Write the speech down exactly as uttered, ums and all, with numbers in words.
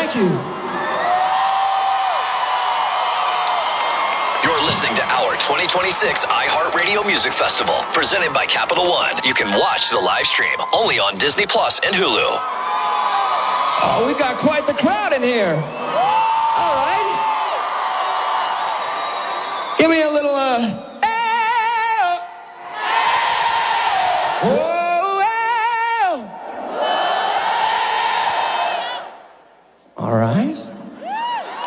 Thank you. You're listening to our twenty twenty-six iHeartRadio Music Festival, presented by Capital One. You can watch the live stream only on Disney Plus and Hulu. Oh, we got quite the crowd in here. All right. Give me a little, uh... Whoa!